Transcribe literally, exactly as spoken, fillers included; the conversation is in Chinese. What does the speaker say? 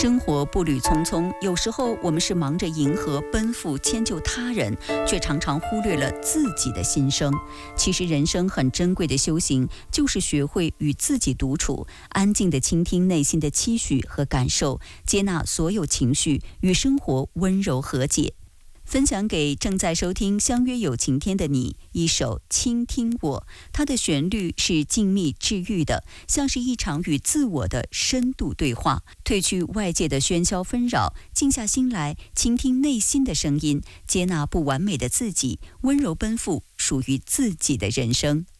生活步履匆匆，有时候我们是忙着迎合、奔赴、迁就他人，却常常忽略了自己的心声。其实人生很珍贵的修行，就是学会与自己独处，安静地倾听内心的期许和感受，接纳所有情绪，与生活温柔和解。分享给正在收听相约有晴天的你一首《倾听我》，它的旋律是静谧治愈的，像是一场与自我的深度对话。褪去外界的喧嚣纷扰，静下心来倾听内心的声音，接纳不完美的自己，温柔奔赴属于自己的人生。